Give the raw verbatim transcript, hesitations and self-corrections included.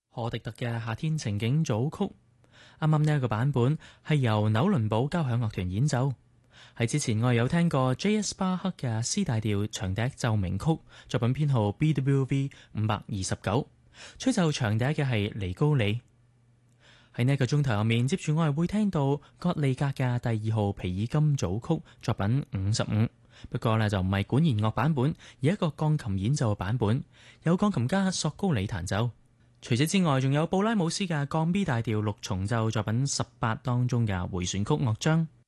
荷迪特嘅夏天情景組曲，啱啱呢一個版本係由紐倫堡交響樂團演奏。喺之前我有聽過 J S 巴克嘅 C 大調長笛奏鳴曲，作品編號 B W V 五百二十九，吹奏長笛嘅係尼高里。喺呢一個鐘頭入面，接住我係會聽到葛利格嘅第二號皮爾金組曲，作品五十五。不過呢，就唔係管弦樂版本，而一個鋼琴演奏嘅版本，有鋼琴家索高里彈奏。除此之外，仲有布拉姆斯嘅降 B 大調六重奏作品十八當中嘅回旋曲樂章。